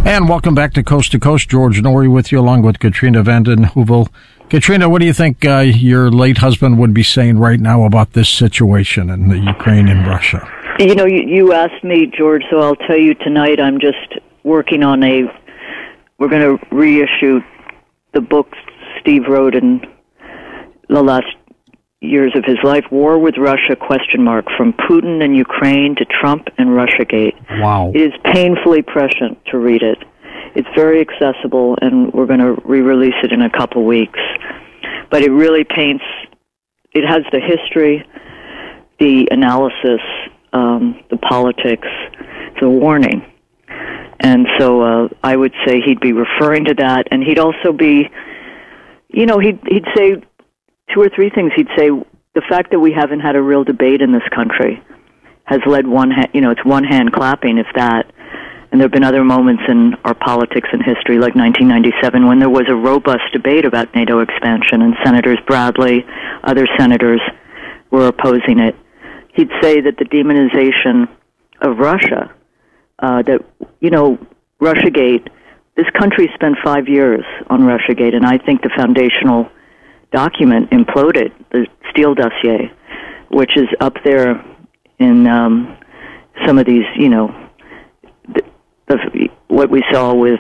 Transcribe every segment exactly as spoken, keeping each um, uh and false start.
And welcome back to Coast to Coast. George Noory with you, along with Katrina vanden Heuvel. Katrina, what do you think uh, your late husband would be saying right now about this situation in the Ukraine and Russia? You know, you, you asked me, George, so I'll tell you tonight I'm just working on a, we're going to reissue the book Steve wrote in the last years of his life, War with Russia, question mark, from Putin and Ukraine to Trump and Russiagate. Wow. It is painfully prescient to read it. It's very accessible, and we're going to re-release it in a couple weeks. But it really paints, it has the history, the analysis, um, the politics, the warning. And so uh, I would say he'd be referring to that, and he'd also be, you know, he'd, he'd say two or three things. He'd say the fact that we haven't had a real debate in this country has led one hand, you know, it's one hand clapping, if that. And there have been other moments in our politics and history, like nineteen ninety-seven, when there was a robust debate about NATO expansion, and Senators Bradley, other senators were opposing it. He'd say that the demonization of Russia, uh, that, you know, Russiagate, this country spent five years on Russiagate, and I think the foundational document imploded, the Steele dossier, which is up there in um, some of these, you know, the, the, what we saw with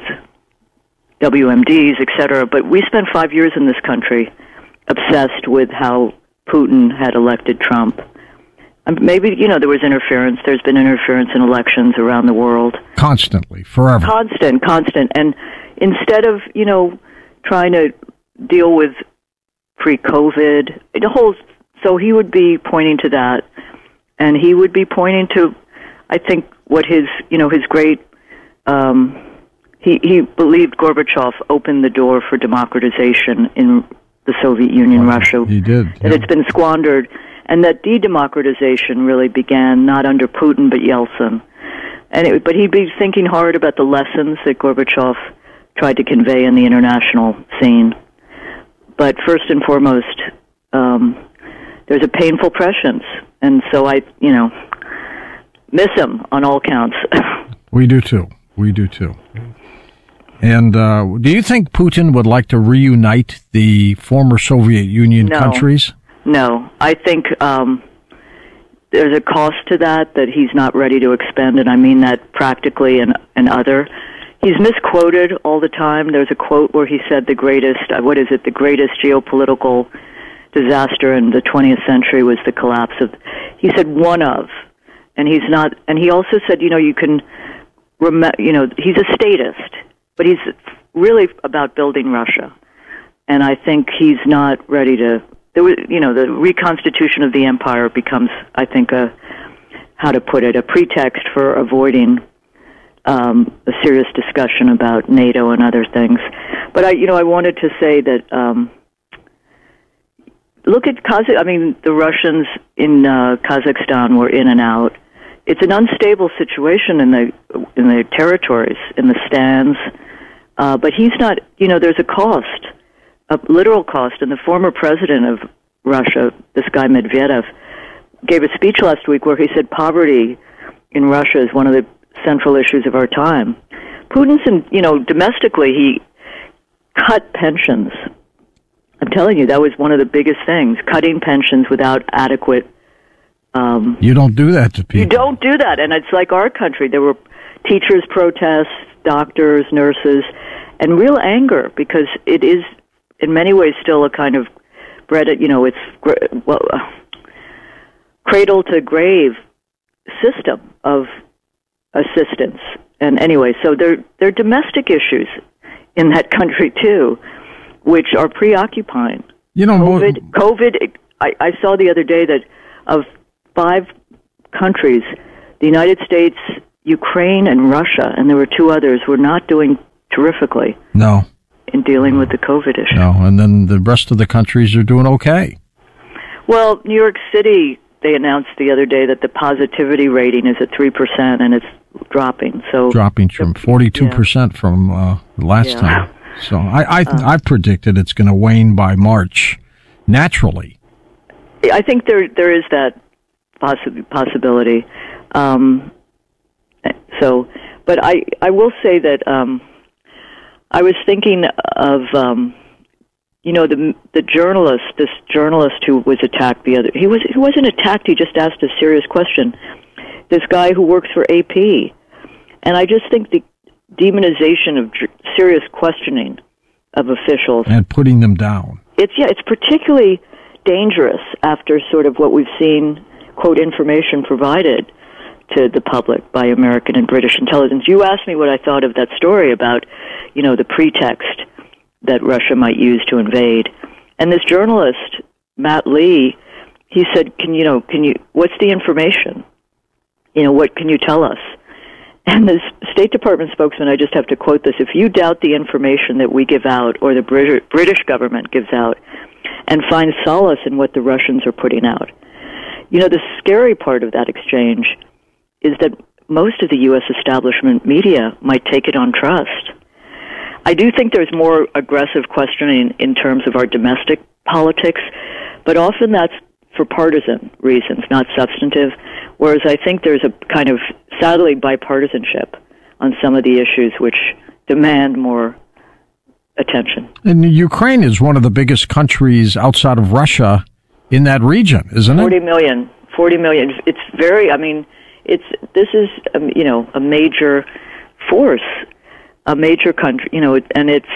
W M Ds, et cetera. But we spent five years in this country obsessed with how Putin had elected Trump. Um, maybe, you know, there was interference. There's been interference in elections around the world. Constantly, forever. Constant, constant. And instead of, you know, trying to deal with pre-COVID, the whole, so he would be pointing to that, and he would be pointing to, I think, what his, you know, his great, um, he, he believed Gorbachev opened the door for democratization in the Soviet Union, well, Russia. He did. That yeah. It's been squandered, and that de-democratization really began not under Putin, but Yeltsin. And it, but he'd be thinking hard about the lessons that Gorbachev tried to convey in the international scene. But first and foremost, um, there's a painful prescience, and so I, you know, miss him on all counts. We do too. We do too. And uh, do you think Putin would like to reunite the former Soviet Union no. countries? No. I think um, there's a cost to that that he's not ready to expend, and I mean that practically and, and other. He's misquoted all the time. There's a quote where he said the greatest, what is it, the greatest geopolitical disaster in the twentieth century was the collapse of, he said one of, and he's not, and he also said, you know, you can, rem- you know, he's a statist, but he's really about building Russia. And I think he's not ready to, there was, you know, the reconstitution of the empire becomes, I think, a, how to put it, a pretext for avoiding Um, a serious discussion about NATO and other things. But I, you know, I wanted to say that, um, look at Kazakh, I mean, the Russians in uh, Kazakhstan were in and out. It's an unstable situation in the, in the territories, in the stands. Uh, but he's not, you know, there's a cost, a literal cost. And the former president of Russia, this guy Medvedev, gave a speech last week where he said poverty in Russia is one of the central issues of our time. Putin's, in, you know, domestically, he cut pensions. I'm telling you, that was one of the biggest things, cutting pensions without adequate... Um, you don't do that to people. You don't do that, and it's like our country. There were teachers' protests, doctors, nurses, and real anger, because it is, in many ways, still a kind of bread, you know, it's well, cradle to grave system of assistance. And anyway, so there there are domestic issues in that country too, which are preoccupying. You know, COVID. More... COVID. I, I saw the other day that of five countries, the United States, Ukraine, and Russia, and there were two others, were not doing terrifically. No. In dealing with the COVID issue. No, and then the rest of the countries are doing okay. Well, New York City, they announced the other day that the positivity rating is at three percent, and it's dropping. So dropping from forty-two percent yeah. from uh, last yeah. time. So I I, uh, I predicted it's going to wane by March naturally. I think there there is that possi- possibility. Um, so, But I, I will say that um, I was thinking of, um, you know, the the journalist, this journalist who was attacked the other. He was he wasn't attacked. He just asked a serious question. This guy who works for A P, and I just think the demonization of serious questioning of officials and putting them down. It's yeah, it's particularly dangerous after sort of what we've seen, quote, information provided to the public by American and British intelligence. You asked me what I thought of that story about, you know, the pretext that Russia might use to invade. And this journalist, Matt Lee, he said, "Can you know? Can you? What's the information? You know, what can you tell us?" And the State Department spokesman, I just have to quote this: "If you doubt the information that we give out, or the British government gives out, and find solace in what the Russians are putting out, you know, the scary part of that exchange is that most of the U S establishment media might take it on trust." I do think there's more aggressive questioning in terms of our domestic politics, but often that's for partisan reasons, not substantive, whereas I think there's a kind of, sadly, bipartisanship on some of the issues which demand more attention. And Ukraine is one of the biggest countries outside of Russia in that region, isn't it? forty million. forty million. It's very, I mean, it's this is, um, you know, a major force, a major country, you know, and it's,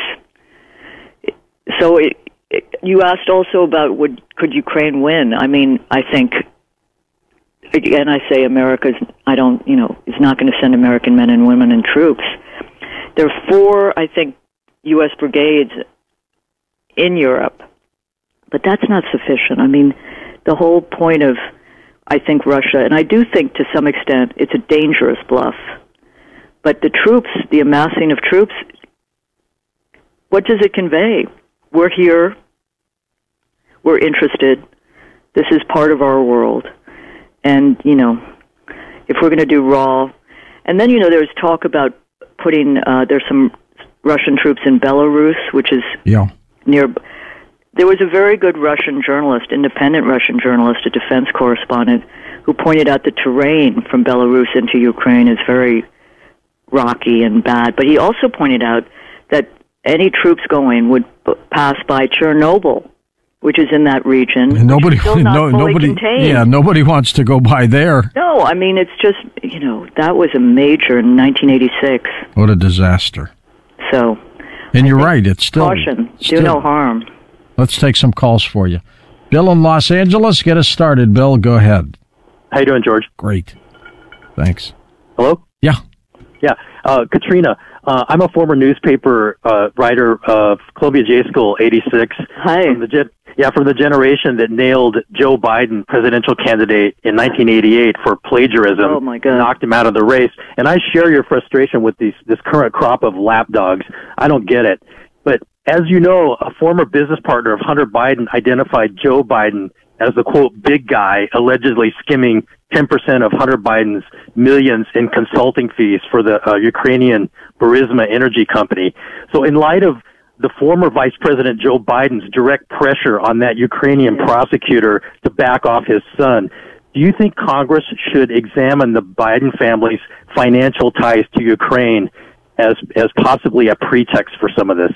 so it, it, you asked also about would could Ukraine win? I mean, I think, again, I say America's, I don't, you know, is not going to send American men and women and troops. There are four, I think, U S brigades in Europe, but that's not sufficient. I mean, the whole point of, I think, Russia, and I do think to some extent it's a dangerous bluff, but the troops, the amassing of troops, what does it convey? We're here. We're interested. This is part of our world. And, you know, if we're going to do raw, and then, you know, there's talk about putting, uh, there's some Russian troops in Belarus, which is yeah. near. There was a very good Russian journalist, independent Russian journalist, a defense correspondent, who pointed out the terrain from Belarus into Ukraine is very rocky and bad. But he also pointed out that any troops going would pass by Chernobyl, which is in that region. And nobody, still not no, fully nobody, contained. yeah, nobody wants to go by there. No, I mean, it's just, you know, that was a major in nineteen eighty-six. What a disaster. So, and I you're right, it's still... Caution, still, do no harm. Let's take some calls for you. Bill in Los Angeles, get us started. Bill, go ahead. How you doing, George? Great. Thanks. Hello? Yeah. Yeah. Uh, Katrina, uh, I'm a former newspaper uh, writer of Columbia J School, eighty-six. Hi. From the gen- yeah, from the generation that nailed Joe Biden, presidential candidate, in nineteen eighty-eight for plagiarism. Oh, my God. Knocked him out of the race. And I share your frustration with these, this current crop of lapdogs. I don't get it. But as you know, a former business partner of Hunter Biden identified Joe Biden as the, quote, big guy allegedly skimming ten percent of Hunter Biden's millions in consulting fees for the uh, Ukrainian Burisma Energy Company. So in light of the former Vice President Joe Biden's direct pressure on that Ukrainian prosecutor to back off his son, do you think Congress should examine the Biden family's financial ties to Ukraine as as possibly a pretext for some of this?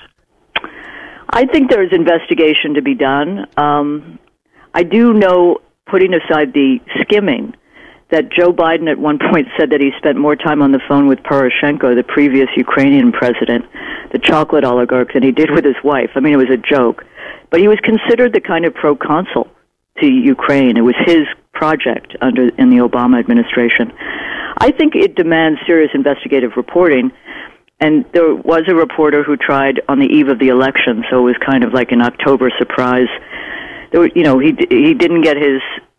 I think there's investigation to be done. Um, I do know, putting aside the skimming, that Joe Biden at one point said that he spent more time on the phone with Poroshenko, the previous Ukrainian president, the chocolate oligarch, than he did with his wife. I mean, it was a joke. But he was considered the kind of proconsul to Ukraine. It was his project under in the Obama administration. I think it demands serious investigative reporting. And there was a reporter who tried on the eve of the election, so it was kind of like an October surprise. There were, you know, he he didn't get his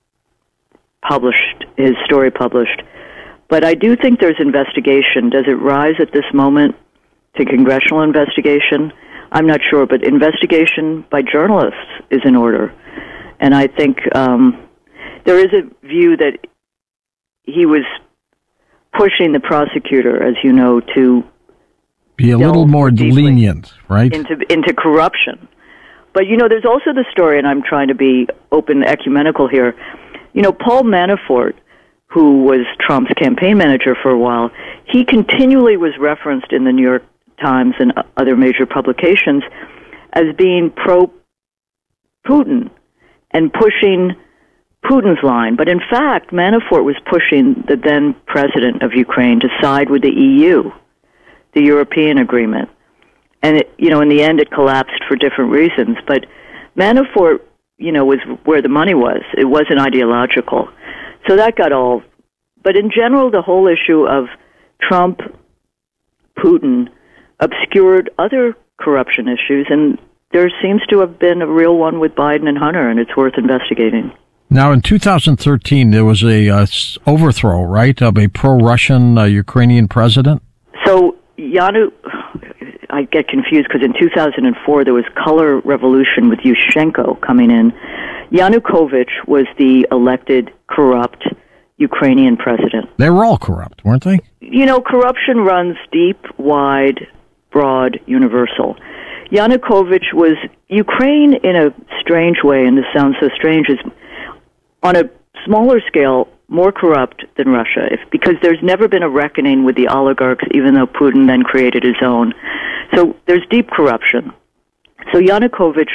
published, his story published. But I do think there's investigation. Does it rise at this moment to congressional investigation? I'm not sure, but investigation by journalists is in order. And I think um, there is a view that he was pushing the prosecutor, as you know, to be a little more lenient, right? Into into corruption. But, you know, there's also the story, and I'm trying to be open, ecumenical here. You know, Paul Manafort, who was Trump's campaign manager for a while, he continually was referenced in the New York Times and other major publications as being pro-Putin and pushing Putin's line. But in fact, Manafort was pushing the then president of Ukraine to side with the E U, the European agreement. And, it, you know, in the end, it collapsed for different reasons. But Manafort, you know, was where the money was. It wasn't ideological. So that got all... But in general, the whole issue of Trump, Putin, obscured other corruption issues, and there seems to have been a real one with Biden and Hunter, and it's worth investigating. Now, in two thousand thirteen, there was a uh, overthrow, right, of a pro-Russian uh, Ukrainian president? So, Yanu... I get confused because in two thousand four there was color revolution with Yushchenko coming in. Yanukovych was the elected corrupt Ukrainian president. They were all corrupt, weren't they? You know, corruption runs deep, wide, broad, universal. Yanukovych was Ukraine in a strange way, and this sounds so strange, is on a smaller scale more corrupt than Russia, if, because there's never been a reckoning with the oligarchs, even though Putin then created his own. So there's deep corruption. So Yanukovych,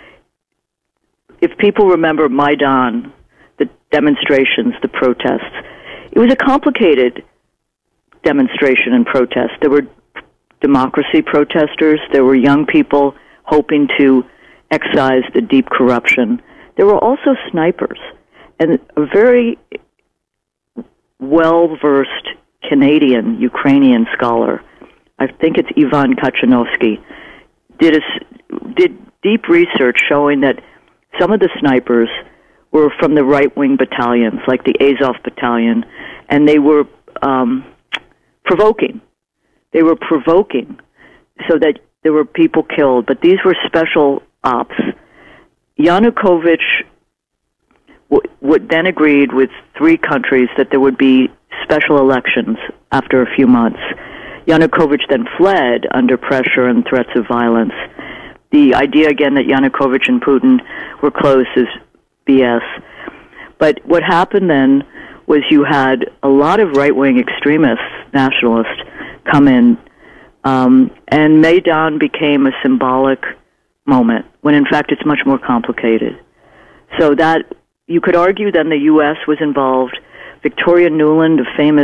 if people remember Maidan, the demonstrations, the protests, it was a complicated demonstration and protest. There were democracy protesters. There were young people hoping to excise the deep corruption. There were also snipers. And a very well-versed Canadian Ukrainian scholar, I think it's Ivan Kachanovsky, did a, did deep research showing that some of the snipers were from the right-wing battalions, like the Azov battalion, and they were um, provoking. They were provoking so that there were people killed, but these were special ops. Yanukovych would then agreed with three countries that there would be special elections after a few months. Yanukovych then fled under pressure and threats of violence. The idea, again, that Yanukovych and Putin were close is B S. But what happened then was you had a lot of right-wing extremists, nationalists, come in, um, and Maidan became a symbolic moment, when in fact it's much more complicated. So that... You could argue then the U S was involved. Victoria Nuland, a famous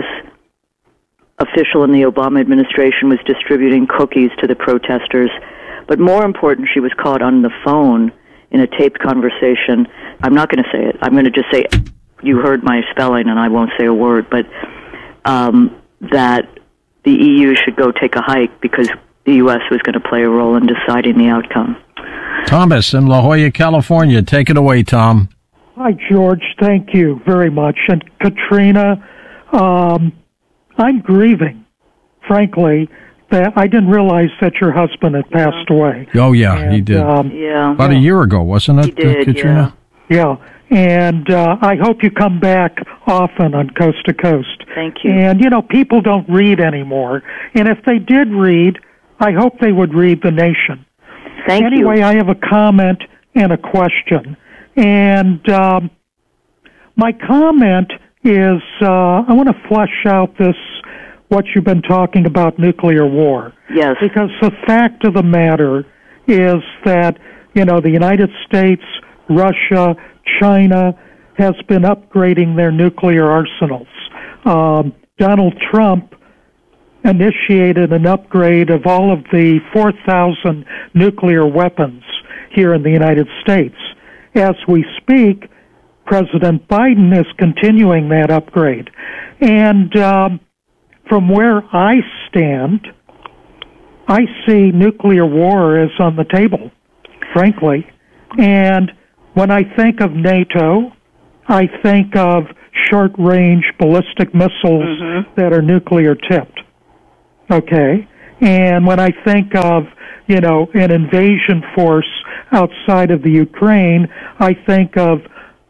official in the Obama administration, was distributing cookies to the protesters. But more important, she was caught on the phone in a taped conversation. I'm not going to say it. I'm going to just say, you heard my spelling and I won't say a word, but um, that the E U should go take a hike because the U S was going to play a role in deciding the outcome. Thomas in La Jolla, California. Take it away, Tom. Hi, George. Thank you very much. And Katrina, um, I'm grieving, frankly, that I didn't realize that your husband had passed away. Oh, yeah, and, he did. Um, yeah. About yeah. a year ago, wasn't it, he did, uh, Katrina? Yeah. yeah. And uh, I hope you come back often on Coast to Coast. Thank you. And, you know, people don't read anymore. And if they did read, I hope they would read The Nation. Thank anyway, you. Anyway, I have a comment and a question. And um, my comment is uh, I want to flesh out this, what you've been talking about, nuclear war. Yes. Because the fact of the matter is that, you know, the United States, Russia, China has been upgrading their nuclear arsenals. Um, Donald Trump initiated an upgrade of all of the four thousand nuclear weapons here in the United States. As we speak, President Biden is continuing that upgrade. And um, from where I stand, I see nuclear war is on the table, frankly. And when I think of NATO, I think of short-range ballistic missiles mm-hmm. that are nuclear-tipped. Okay? And when I think of, you know, an invasion force outside of the Ukraine, I think of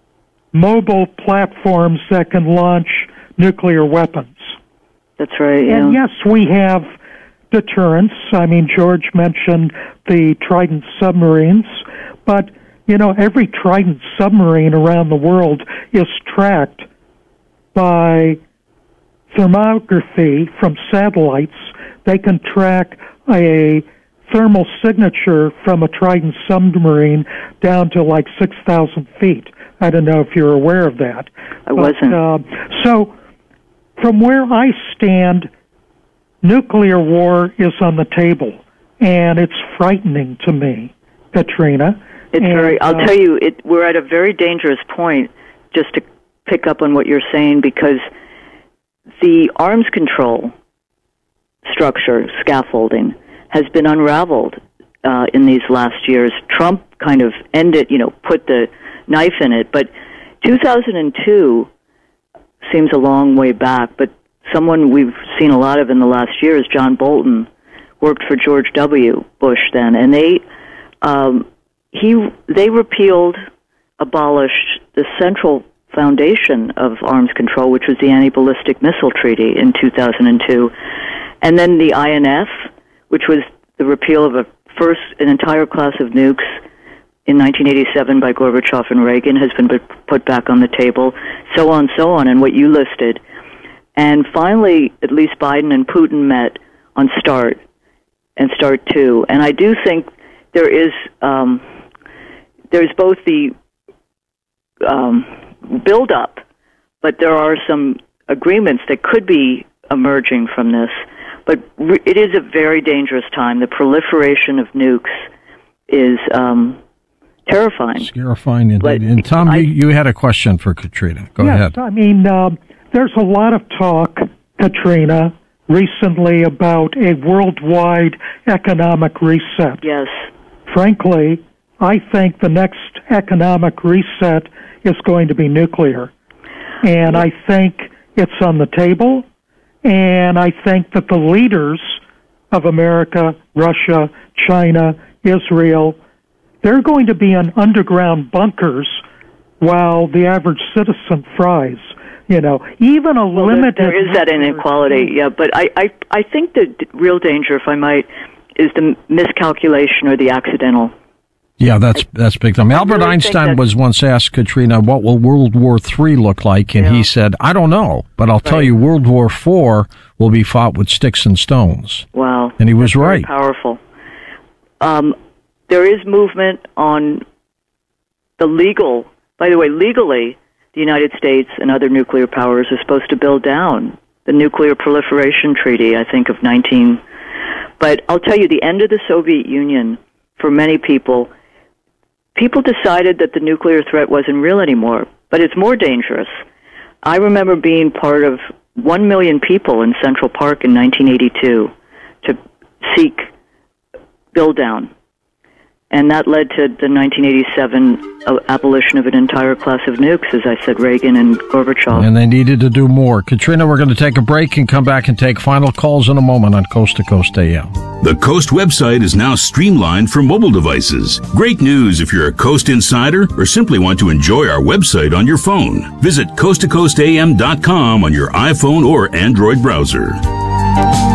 mobile platforms that can launch nuclear weapons. That's right, yeah. And yes, we have deterrence. I mean, George mentioned the Trident submarines, but, you know, every Trident submarine around the world is tracked by thermography from satellites, they can track a thermal signature from a Trident submarine down to like six thousand feet. I don't know if you're aware of that. I wasn't. But, uh, so, from where I stand, nuclear war is on the table, and it's frightening to me, Katrina. It's and, very. I'll uh, tell you, it, we're at a very dangerous point. Just to pick up on what you're saying, because the arms control structure, scaffolding, has been unraveled uh, in these last years. Trump kind of ended, you know, put the knife in it, but two thousand two seems a long way back, but someone we've seen a lot of in the last year is John Bolton, worked for George W. Bush then, and they um, he they repealed, abolished the central foundation of arms control, which was the Anti-Ballistic Missile Treaty in two thousand two, and then the I N F, which was the repeal of a first an entire class of nukes in nineteen eighty-seven by Gorbachev and Reagan, has been put back on the table, so on, so on, and what you listed. And finally, at least Biden and Putin met on START and START two. And I do think there is um, there's both the um, build-up, but there are some agreements that could be emerging from this. But re- it is a very dangerous time. The proliferation of nukes is um, terrifying. Terrifying indeed. But and Tom, I, you, you had a question for Katrina. Go yes, ahead. I mean, uh, there's a lot of talk, Katrina, recently about a worldwide economic reset. Yes. Frankly, I think the next economic reset is going to be nuclear. And I think it's on the table, and I think that the leaders of America, Russia, China, Israel, they're going to be in underground bunkers while the average citizen fries. You know, even a well, limited... There, there is that inequality, yeah, but I, I, I think the d- real danger, if I might, is the miscalculation or the accidental. Yeah, that's that's big time. Albert really Einstein that, was once asked, Katrina, what will World War Three look like? And yeah. he said, I don't know, but I'll tell right. you World War Four will be fought with sticks and stones. Wow. And he was That's right. Very powerful. Um, there is movement on the legal, by the way, legally, the United States and other nuclear powers are supposed to build down the Nuclear Proliferation Treaty, I think, of nineteen. But I'll tell you, the end of the Soviet Union, for many people, people decided that the nuclear threat wasn't real anymore, but it's more dangerous. I remember being part of one million people in Central Park in nineteen eighty-two to seek build down. And that led to the nineteen eighty-seven uh, abolition of an entire class of nukes, as I said, Reagan and Gorbachev. And they needed to do more. Katrina, we're going to take a break and come back and take final calls in a moment on Coast to Coast A M. The Coast website is now streamlined for mobile devices. Great news if you're a Coast insider or simply want to enjoy our website on your phone. Visit coast to coast a m dot com on your iPhone or Android browser.